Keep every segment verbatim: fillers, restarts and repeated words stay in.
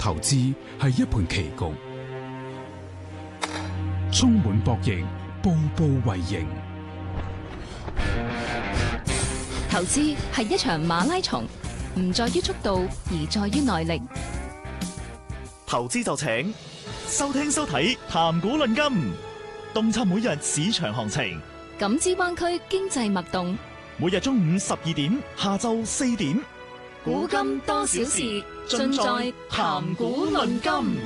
投資係一盤棋局，充滿博弈，步步為營。 投資係一場馬拉松，唔在於速度，而在於耐力。 投資就請收聽收睇談股論金，洞察每日市場行情， 感知灣區經濟脈動。 每日中午十二點，下晝四點， 古今多少事，盡在談股論金。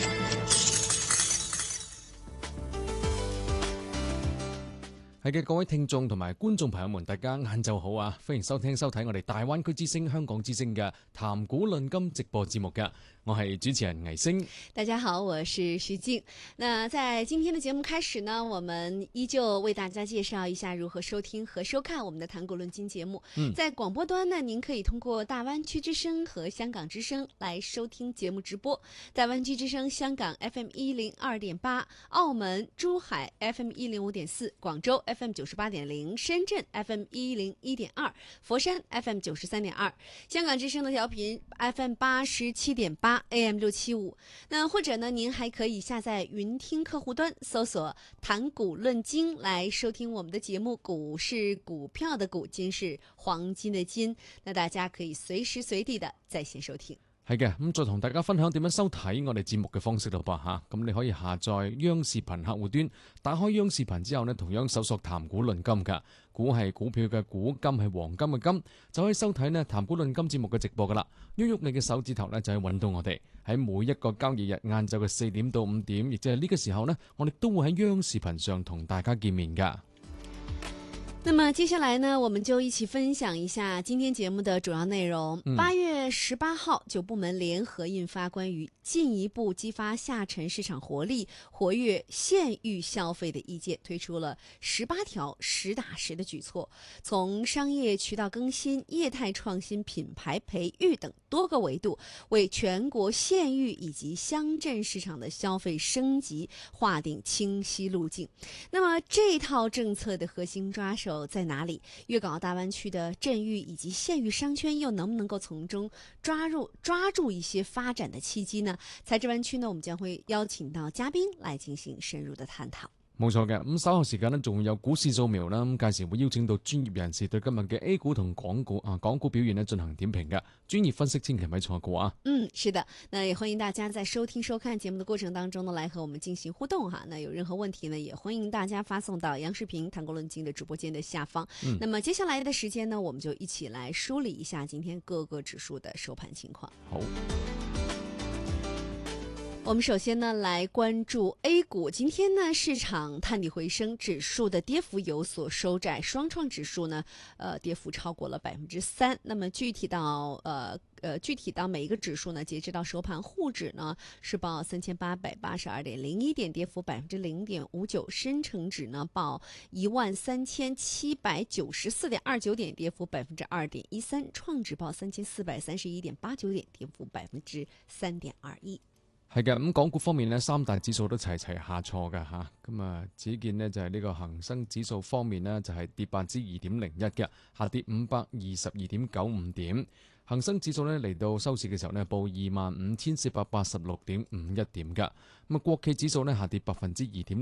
係嘅，各位聽眾同埋觀眾朋友們，大家晏晝好啊！歡迎收聽收睇我哋大灣區之聲、香港之聲嘅談股論金直播節目嘅，我係主持人魏星。 大家好，我是徐靜。那在今天的節目開始呢，我們依舊為大家介紹一下如何收聽和收看我們的談股論金節目。嗯，在廣播端呢，您可以通過大灣區之聲和香港之聲來收聽節目直播。大灣區之聲香港 F M 一零二點八，澳門、珠海 F M 一零五點四，廣州 F M 九十八點零，深圳 F M 一零一點二，佛山 F M 九十三點二，香港之聲的調頻 F M 八十七點八 A M 六七五。那或者呢，您還可以下載雲聽客戶端，搜索談股論金來收聽我們的節目。股是股票的股，金是黃金的金。那大家可以隨時隨地的在線收聽。 係嘅，咁再同大家分享點樣收睇我哋節目嘅方式咯噃吓，咁你可以下載央視頻客戶端，打開央視頻之後呢，同樣搜索談股論金噶，股係股票嘅股，金係黃金嘅金，就可以收睇呢談股論金節目嘅直播噶啦。喐喐你嘅手指頭呢，就可以揾到我哋喺每一個交易日晏晝嘅四點到五點，亦即係呢個時候呢，我哋都會喺央視頻上同大家見面噶。 那麼接下來呢，我們就一起分享一下今天節目的主要內容。八、嗯、月十八號，九部門聯合印發關於進一步激發下沉市場活力、活躍縣域消費的意見，推出了十八條實打實的舉措，從商業渠道更新、業態創新、品牌培育等多個維度，為全國縣域以及鄉鎮市場的消費升級劃定清晰路徑。那麼這套政策的核心抓手在哪裡？粵港澳大灣區的鎮域以及縣域商圈又能不能夠從中抓入抓住一些發展的契機呢？財智灣區呢，我們將會邀請到嘉賓來進行深入的探討。 冇錯嘅，咁稍後時間呢，仲會有股市掃描啦，咁屆時會邀請到專業人士對今日嘅 A 股同港股啊港股表現呢進行點評嘅專業分析，千祈唔可以錯過啊！嗯， 是的，那也歡迎大家在收聽收看節目的過程當中呢，來和我們進行互動哈。那有任何問題呢，也歡迎大家發送到央視頻談股論金的直播間的下方。嗯，那麼接下來的時間呢，我們就一起來梳理一下今天各個指數的收盤情況。 好。 我們首先呢來關注 A 股，今天呢市場探底回升，指數的跌幅有所收窄，雙創指數呢，呃跌幅超過了百分之三。那麼具體到呃呃具體到每一個指數呢，截止到收盤，滬指呢是報三千八百八十二點零一點，跌幅百分之零點五九；深成指呢報一萬三千七百九十四點二九點，跌幅百分之二點一三；創指報三千四百三十一點八九點，跌幅百分之三點二一。 係嘅，咁港股方面呢，三大指數都齊齊下挫嘅吓，咁啊，只見呢就係呢個恒生指數方面呢，就係跌百分之二點零一嘅，下跌五百二十二點九五點。恒生指數呢嚟到收市嘅時候呢，報二萬五千四百八十六點五一點嘅，咁啊，國企指數呢下跌百分之二點